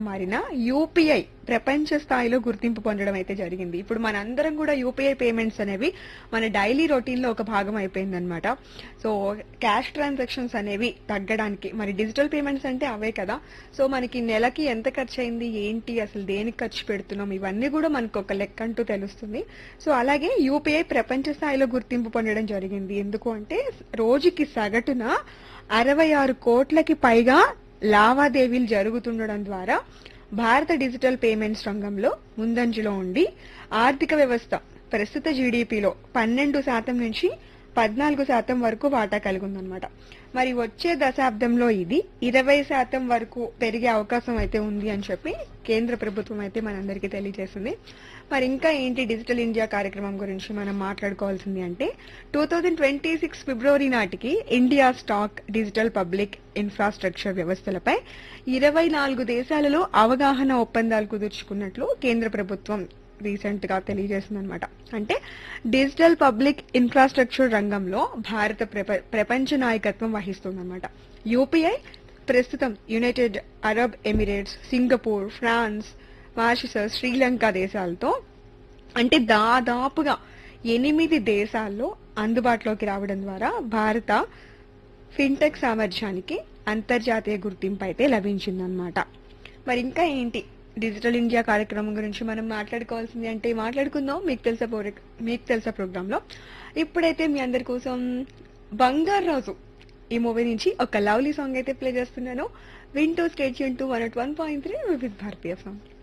మారిన యూపీఐ ప్రపంచ స్థాయిలో గుర్తింపు పొందడం అయితే జరిగింది. ఇప్పుడు మనందరం కూడా యూపీఐ పేమెంట్స్ అనేవి మన డైలీ రొటీన్ లో ఒక భాగం అయిపోయిందనమాట. సో క్యాష్ ట్రాన్సాక్షన్స్ అనేవి తగ్గడానికి, మరి డిజిటల్ పేమెంట్స్ అంటే అవే కదా. సో మనకి నెలకి ఎంత ఖర్చు అయింది, ఏంటి, అసలు దేనికి ఖర్చు పెడుతున్నాం, ఇవన్నీ కూడా మనకు ఒక లెక్క అంటూ తెలుస్తుంది. సో అలాగే యూపీఐ ప్రపంచ స్థాయిలో గుర్తింపు పొందడం జరిగింది. ఎందుకు అంటే రోజుకి సగటున 66 కోట్లకి పైగా లావాదేవీలు జరుగుతుండడం ద్వారా భారత డిజిటల్ పేమెంట్స్ రంగంలో ముందంజలో ఉండి ఆర్థిక వ్యవస్థ ప్రస్తుత జీడీపీలో 12% నుంచి 14% వరకు వాటా కలిగి ఉందన్నమాట. మరి వచ్చే దశాబ్దంలో ఇది 20% వరకు పెరిగే అవకాశం అయితే ఉంది అని చెప్పి కేంద్ర ప్రభుత్వం అయితే మనందరికీ తెలియజేసింది. మరి ఇంకా ఏంటి డిజిటల్ ఇండియా కార్యక్రమం గురించి మనం మాట్లాడుకోవాల్సింది అంటే 2026 ఫిబ్రవరి నాటికి India stock digital public infrastructure వ్యవస్థలపై 24 దేశాలలో అవగాహన ఒప్పందాలు కుదుర్చుకున్నట్లు కేంద్ర ప్రభుత్వం రీసెంట్ గా తెలియజేసిందనమాట. అంటే డిజిటల్ పబ్లిక్ ఇన్ఫ్రాస్ట్రక్చర్ రంగంలో భారత ప్రపంచ నాయకత్వం వహిస్తుందన్నమాట. యూపీఐ ప్రస్తుతం United Arab Emirates, Singapore, France, Mauritius, Sri Lanka దేశాలతో అంటే దాదాపుగా 8 దేశాల్లో అందుబాటులోకి రావడం ద్వారా భారత ఫిన్టెక్ సామర్థ్యానికి అంతర్జాతీయ గుర్తింపు అయితే లభించిందనమాట. మరి ఇంకా ఏంటి డిజిటల్ ఇండియా కార్యక్రమం గురించి మనం మాట్లాడుకోవాల్సింది అంటే మాట్లాడుకుందాం మీకు తెలుసా ప్రోగ్రామ్ లో. ఇప్పుడైతే మీ అందరి కోసం బంగారు రోజు ఈ మూవీ నుంచి ఒక లవ్లీ సాంగ్ అయితే ప్లే చేస్తున్నాను. వింటూ state Yoon to 101.3 with Bharatiya song.